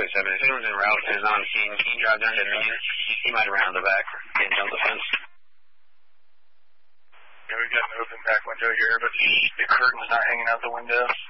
27. If anyone's en route and is on Keene, drive down to Dominion. He might have ran out the back or can't jump the fence. Yeah, we've got an open back window here, but the curtain's not hanging out the window.